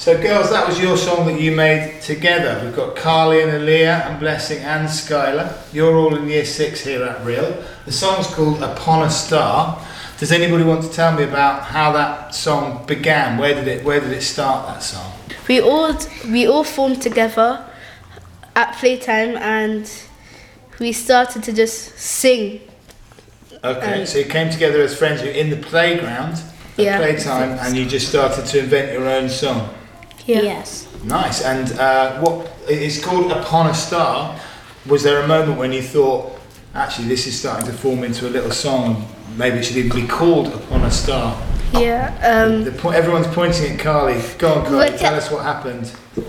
So girls, that was your song that you made together. We've got Carly and Aaliyah and Blessing and Skylar. You're all in year 6 here at Real. The song's called Upon a Star. Does anybody want to tell me about how that song began? Where did it start, that song? We all formed together at playtime and we started to just sing. Okay, so you came together as friends in the playground at playtime and you just started to invent your own song. Yeah. Yes. Nice. And what it's called Upon a Star. Was there a moment when you thought, actually, this is starting to form into a little song? Maybe it should even be called Upon a Star. Yeah. Everyone's pointing at Carly. Go on, Carly. Tell us what happened.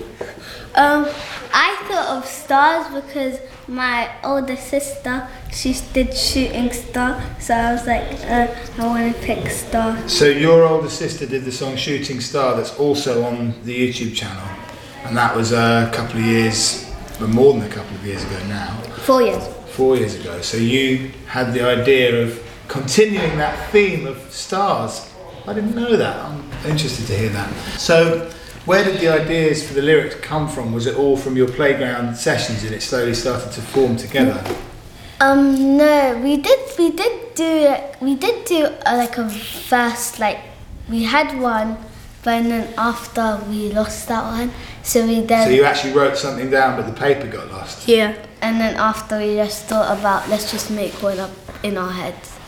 I thought of stars because my older sister, she did shooting star, so I was like, I want to pick star. So your older sister did the song Shooting Star that's also on the YouTube channel, and that was a couple of years, but more than a couple of years ago now. 4 years. 4 years ago. So you had the idea of continuing that theme of stars. I didn't know that. I'm interested to hear that. So where did the ideas for the lyrics come from? Was it all from your playground sessions and it slowly started to form together? No, we did do like a verse, like we had one, but then after we lost that one, so you actually wrote something down but the paper got lost? Yeah. And then after we just thought about, let's just make one up in our heads.